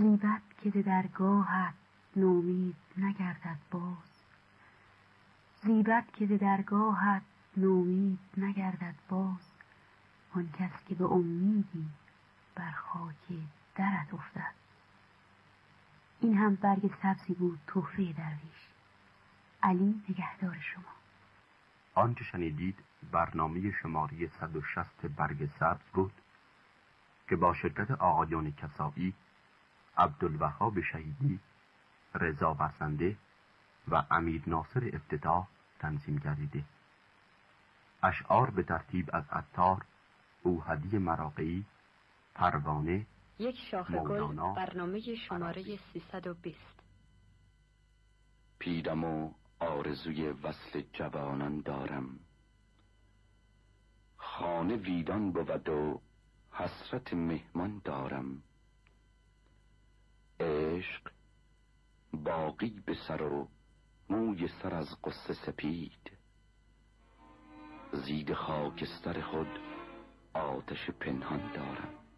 زیبد که ز درگاهت نومید نگردد باز، زیبد که ز درگاهت نومید نگردد باز. آن کس که به امیدی بر خاک درت افتد. این هم برگ سبزی بود تحفه درویش. علی نگهدار شما. آنچه شنیدید برنامه شماره 160 برگ سبز بود که با شرکت آقایان کسایی، عبدالوهاب شهیدی، رضا بسنده و امیر ناصر افتتاح تنظیم گردیده. اشعار به ترتیب از عطار، اوهدی مراقعی، پروانه، یک شاخه گل. برنامه شماره 320. پیرم و آرزوی وصل جوانان دارم، خانه ویران بود و حسرت مهمان دارم. عشق باقی به سر و موی سر از قصه سپید، زید خاکستر خود آتش پنهان دارم.